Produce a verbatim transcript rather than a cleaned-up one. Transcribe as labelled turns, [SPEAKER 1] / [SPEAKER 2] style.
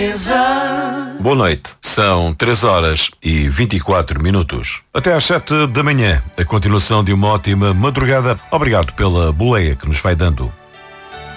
[SPEAKER 1] Portuguesa.
[SPEAKER 2] Boa noite, são três horas e vinte e quatro minutos. Até às sete da manhã, a continuação de uma ótima madrugada. Obrigado pela boleia que nos vai dando.